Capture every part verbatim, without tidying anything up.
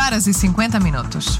horas e cinquenta minutos.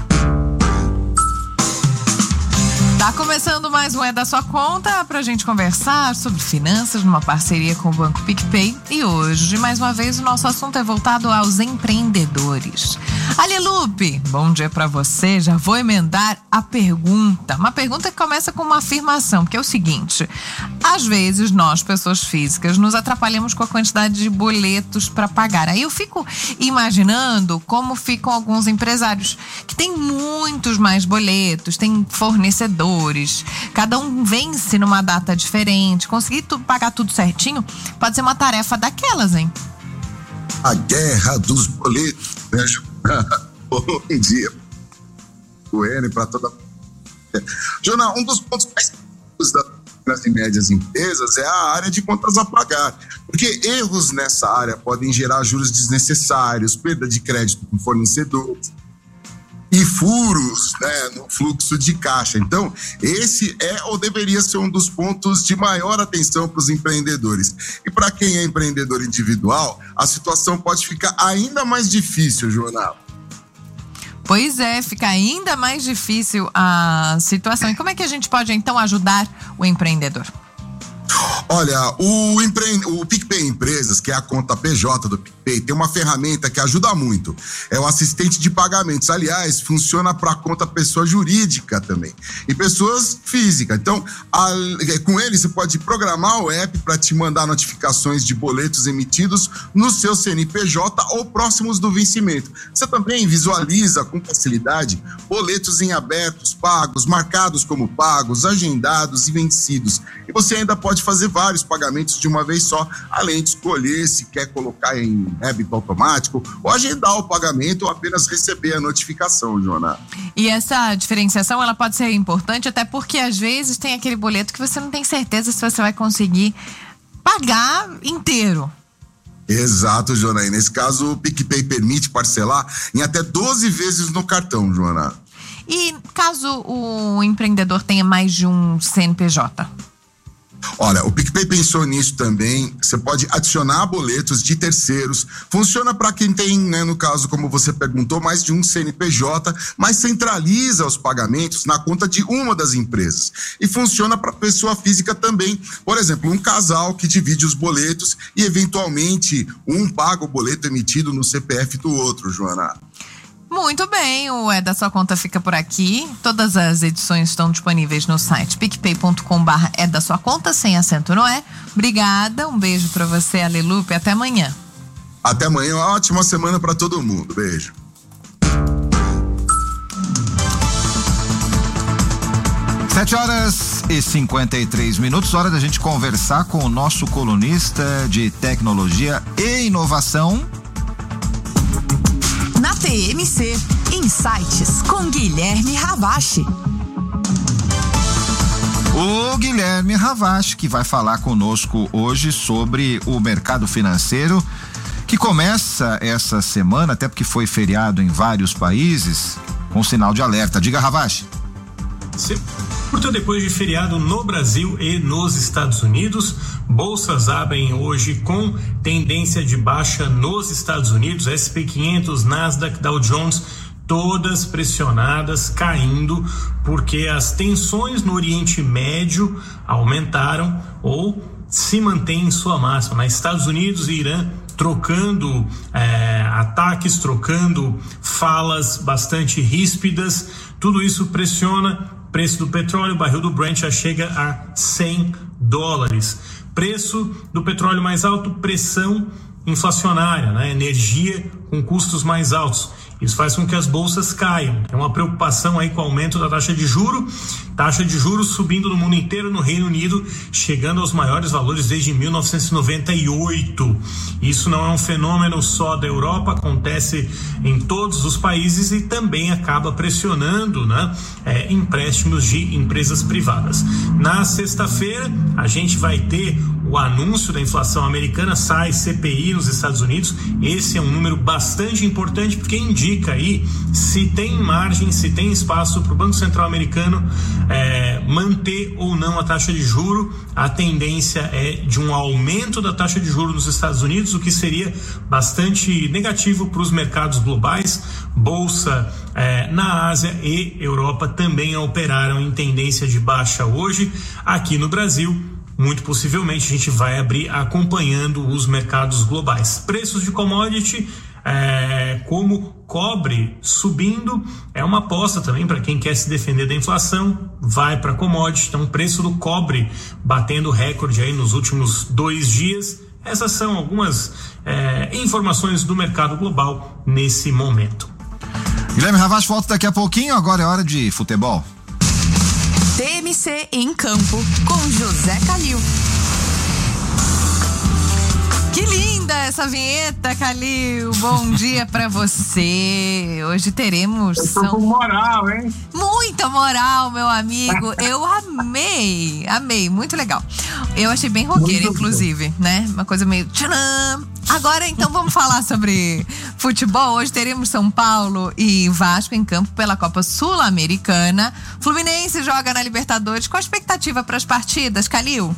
Tá começando mais um É da Sua Conta pra gente conversar sobre finanças numa parceria com o Banco PicPay. E hoje, mais uma vez, o nosso assunto é voltado aos empreendedores. Alelupe, bom dia pra você. Já vou emendar a pergunta. Uma pergunta que começa com uma afirmação, que é o seguinte: às vezes nós, pessoas físicas, nos atrapalhamos com a quantidade de boletos para pagar. Aí eu fico imaginando como ficam alguns empresários que têm muitos mais boletos, têm fornecedores, cada um vence numa data diferente. Conseguir tu, pagar tudo certinho pode ser uma tarefa daquelas, hein? A guerra dos boletos, né? Bom dia. O N para toda. Jornal, um dos pontos mais das médias empresas é a área de contas a pagar, porque erros nessa área podem gerar juros desnecessários, perda de crédito com fornecedores e furos, né, no fluxo de caixa. Então, esse é ou deveria ser um dos pontos de maior atenção para os empreendedores. E para quem é empreendedor individual, a situação pode ficar ainda mais difícil, Jornal. Pois é, fica ainda mais difícil a situação. E como é que a gente pode, então, ajudar o empreendedor? Olha, o, empre... o PicPay Empresas, que é a conta P J do PicPay, tem uma ferramenta que ajuda muito. É o assistente de pagamentos. Aliás, funciona para conta pessoa jurídica também. E pessoas físicas. Então, a... com ele você pode programar o app para te mandar notificações de boletos emitidos no seu C N P J ou próximos do vencimento. Você também visualiza com facilidade boletos em abertos, pagos, marcados como pagos, agendados e vencidos. E você ainda pode fazer vários pagamentos de uma vez só, além de escolher se quer colocar em débito automático ou agendar o pagamento ou apenas receber a notificação, Joana. E essa diferenciação, ela pode ser importante até porque às vezes tem aquele boleto que você não tem certeza se você vai conseguir pagar inteiro. Exato, Joana. E nesse caso, o PicPay permite parcelar em até doze vezes no cartão, Joana. E caso o empreendedor tenha mais de um C N P J? Olha, o PicPay pensou nisso também. Você pode adicionar boletos de terceiros. Funciona para quem tem, né, no caso, como você perguntou, mais de um C N P J, mas centraliza os pagamentos na conta de uma das empresas. E funciona para pessoa física também. Por exemplo, um casal que divide os boletos e, eventualmente, um paga o boleto emitido no C P F do outro, Joana. Muito bem, o É da Sua Conta fica por aqui. Todas as edições estão disponíveis no site picpay ponto com barra É da Sua Conta, sem acento no é. Obrigada, um beijo pra você, Alelupe, até amanhã. Até amanhã, uma ótima semana pra todo mundo, beijo. Sete horas e cinquenta e três minutos, hora da gente conversar com o nosso colunista de tecnologia e inovação. Na T M C, Insights com Guilherme Ravache. O Guilherme Ravache, que vai falar conosco hoje sobre o mercado financeiro, que começa essa semana, até porque foi feriado em vários países, com sinal de alerta. Diga, Ravache. Sim. Portanto, depois de feriado no Brasil e nos Estados Unidos, bolsas abrem hoje com tendência de baixa nos Estados Unidos, S and P quinhentos, Nasdaq, Dow Jones, todas pressionadas, caindo, porque as tensões no Oriente Médio aumentaram ou se mantêm em sua máxima. Nos Estados Unidos e Irã trocando é, ataques, trocando falas bastante ríspidas, tudo isso pressiona. Preço do petróleo, o barril do Brent já chega a cem dólares. Preço do petróleo mais alto, pressão inflacionária, né? Energia com custos mais altos. Isso faz com que as bolsas caiam. Tem uma preocupação aí com o aumento da taxa de juro. Taxa de juros subindo no mundo inteiro, no Reino Unido, chegando aos maiores valores desde mil novecentos e noventa e oito. Isso não é um fenômeno só da Europa, acontece em todos os países e também acaba pressionando, né, é, empréstimos de empresas privadas. Na sexta-feira, a gente vai ter o o anúncio da inflação americana, sai C P I nos Estados Unidos. Esse é um número bastante importante porque indica aí se tem margem, se tem espaço para o Banco Central americano é, manter ou não a taxa de juro. A tendência é de um aumento da taxa de juro nos Estados Unidos, o que seria bastante negativo para os mercados globais. Bolsa é, na Ásia e Europa também operaram em tendência de baixa hoje. Aqui no Brasil, muito possivelmente a gente vai abrir acompanhando os mercados globais. Preços de commodity, é, como cobre subindo, é uma aposta também para quem quer se defender da inflação, vai para commodity. Então, o preço do cobre batendo recorde aí nos últimos dois dias. Essas são algumas é, informações do mercado global nesse momento. Guilherme Havas volta daqui a pouquinho, agora é hora de futebol. T M C em campo com José Calil. Que linda essa vinheta, Calil. Bom dia pra você. Hoje teremos... Eu tô com moral, hein? Muita moral, meu amigo. Eu amei, amei, muito legal. Eu achei bem roqueira, inclusive, né? Uma coisa meio... Tcharam! Agora, então, vamos falar sobre futebol. Hoje teremos São Paulo e Vasco em campo pela Copa Sul-Americana. Fluminense joga na Libertadores. Qual a expectativa para as partidas, Calil?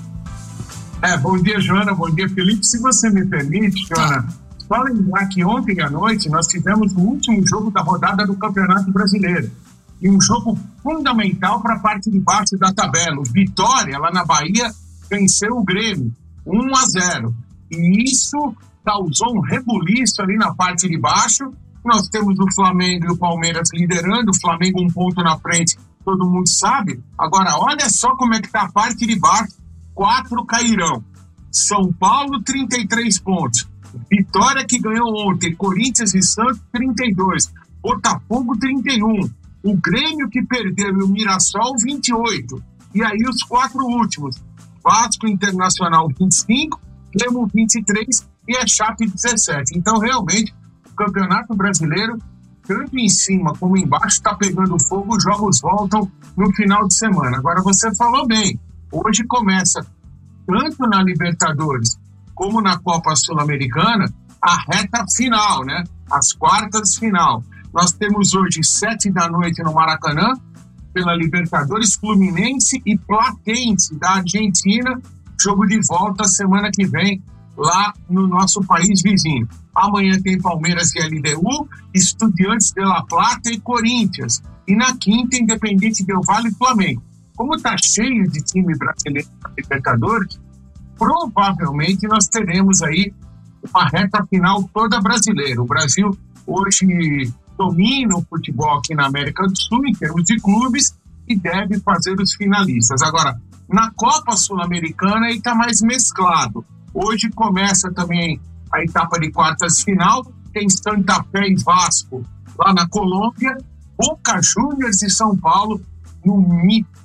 É, bom dia, Joana, bom dia, Felipe. Se você me permite, Joana, só lembrar que ontem à noite nós tivemos o último jogo da rodada do Campeonato Brasileiro. E um jogo fundamental para a parte de baixo da tabela. O Vitória, lá na Bahia, venceu o Grêmio, um a zero. E isso causou um rebuliço ali na parte de baixo. Nós temos o Flamengo e o Palmeiras liderando, o Flamengo um ponto na frente, todo mundo sabe. Agora, olha só como é que está a parte de baixo. Quatro cairão. São Paulo, trinta e três pontos. Vitória, que ganhou ontem. Corinthians e Santos, trinta e dois. Botafogo, trinta e um. O Grêmio, que perdeu, e o Mirassol, vinte e oito. E aí os quatro últimos. Vasco, Internacional, vinte e cinco. Grêmio, vinte e três. E a Chape, dezessete. Então, realmente, o Campeonato Brasileiro, tanto em cima como embaixo, está pegando fogo. Os jogos voltam no final de semana. Agora, você falou bem. Hoje começa, tanto na Libertadores como na Copa Sul-Americana, a reta final, né? As quartas de final. Nós temos hoje, sete da noite no Maracanã, pela Libertadores, Fluminense e Platense, da Argentina. Jogo de volta semana que vem, lá no nosso país vizinho. Amanhã tem Palmeiras e L D U, Estudiantes de La Plata e Corinthians. E na quinta, Independente Del Valle e Flamengo. Como está cheio de time brasileiro na Libertadores, provavelmente nós teremos aí uma reta final toda brasileira. O Brasil hoje domina o futebol aqui na América do Sul em termos de clubes e deve fazer os finalistas. Agora, na Copa Sul-Americana aí está mais mesclado. Hoje começa também a etapa de quartas de final, tem Santa Fé e Vasco lá na Colômbia, Boca Juniors e São Paulo no mito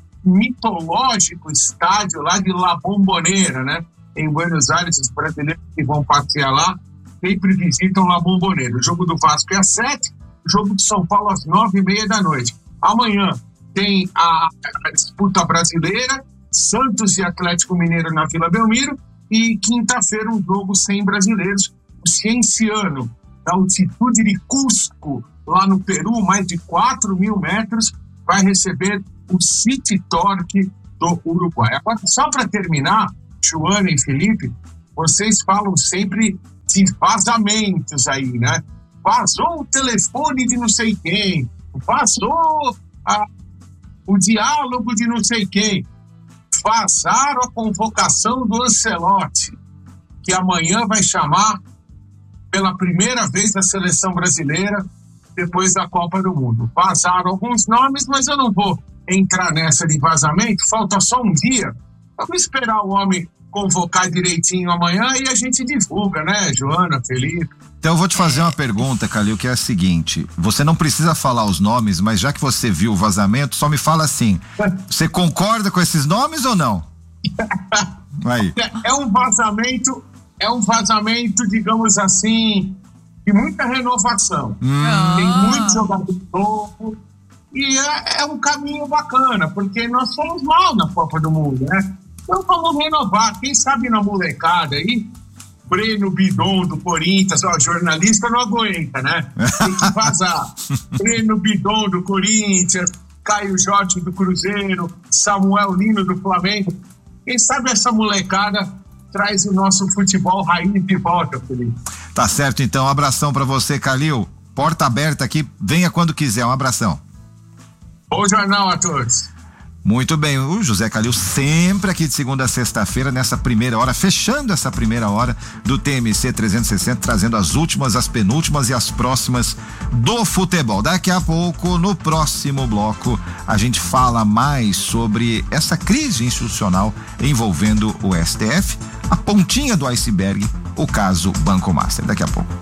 mitológico estádio lá de La Bombonera, né? Em Buenos Aires, os brasileiros que vão passear lá sempre visitam La Bombonera. O jogo do Vasco é às sete, o jogo de São Paulo às nove e meia da noite. Amanhã tem a, a disputa brasileira, Santos e Atlético Mineiro na Vila Belmiro, e quinta-feira um jogo sem brasileiros, o Cienciano, da altitude de Cusco, lá no Peru, mais de quatro mil metros, vai receber o City Torque do Uruguai. Agora, só para terminar, Joana e Felipe, vocês falam sempre de vazamentos aí, né? Vazou o telefone de não sei quem, vazou a, o diálogo de não sei quem, vazaram a convocação do Ancelotti, que amanhã vai chamar pela primeira vez a seleção brasileira depois da Copa do Mundo. Vazaram alguns nomes, mas eu não vou entrar nessa de vazamento, falta só um dia. Vamos esperar o homem convocar direitinho amanhã e a gente divulga, né, Joana, Felipe? Então eu vou te fazer uma pergunta, Calil, que é a seguinte: você não precisa falar os nomes, mas já que você viu o vazamento, só me fala assim, você concorda com esses nomes ou não? Aí. É um vazamento, é um vazamento, digamos assim, de muita renovação. Hum. Tem muito jogador novo e é, é um caminho bacana, porque nós fomos mal na Copa do Mundo, né? Então vamos renovar. Quem sabe na molecada aí, Breno Bidon do Corinthians, ó, jornalista não aguenta, né? Tem que vazar. Breno Bidon do Corinthians, Caio Jorge do Cruzeiro, Samuel Lino do Flamengo. Quem sabe essa molecada traz o nosso futebol raiz de volta, Felipe. Tá certo, então. Um abração pra você, Calil. Porta aberta aqui, venha quando quiser. Um abração. Bom jornal a todos. Muito bem, o José Calil sempre aqui de segunda a sexta-feira, nessa primeira hora, fechando essa primeira hora do T M C trezentos e sessenta, trazendo as últimas, as penúltimas e as próximas do futebol. Daqui a pouco, no próximo bloco, a gente fala mais sobre essa crise institucional envolvendo o S T F, a pontinha do iceberg, o caso Banco Master. Daqui a pouco.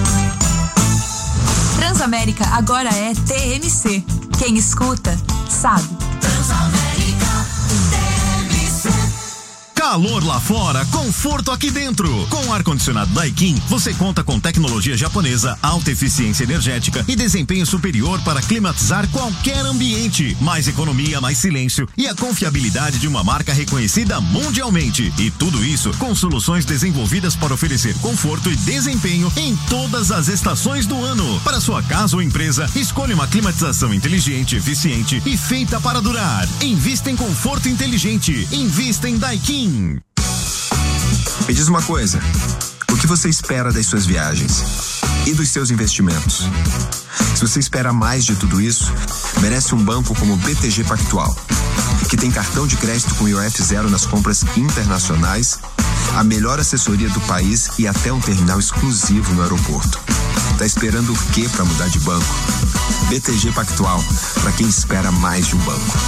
Transamérica agora é T M C. Quem escuta, sabe. Transamérica, T M C. Calor lá fora, conforto aqui dentro. Com o ar-condicionado Daikin, você conta com tecnologia japonesa, alta eficiência energética e desempenho superior para climatizar qualquer ambiente. Mais economia, mais silêncio e a confiabilidade de uma marca reconhecida mundialmente. E tudo isso com soluções desenvolvidas para oferecer conforto e desempenho em todas as estações do ano. Para sua casa ou empresa, escolha uma climatização inteligente, eficiente e feita para durar. Invista em conforto inteligente. Invista em Daikin. Me diz uma coisa, o que você espera das suas viagens e dos seus investimentos? Se você espera mais de tudo isso, merece um banco como o B T G Pactual, que tem cartão de crédito com I O F zero nas compras internacionais, a melhor assessoria do país e até um terminal exclusivo no aeroporto. Tá esperando o quê para mudar de banco? B T G Pactual, para quem espera mais de um banco.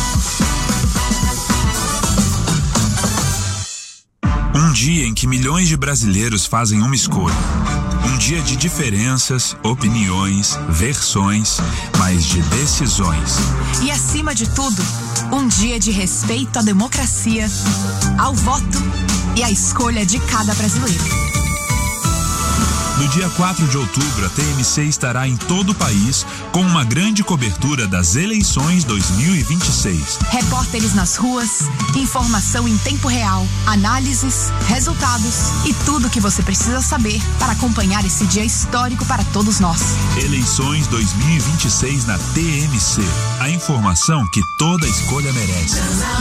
Um dia em que milhões de brasileiros fazem uma escolha. Um dia de diferenças, opiniões, versões, mas de decisões. E acima de tudo, um dia de respeito à democracia, ao voto e à escolha de cada brasileiro. No dia quatro de outubro, a T M C estará em todo o país com uma grande cobertura das eleições dois mil e vinte e seis. Repórteres nas ruas, informação em tempo real, análises, resultados e tudo o que você precisa saber para acompanhar esse dia histórico para todos nós. Eleições dois mil e vinte e seis na T M C. A informação que toda escolha merece.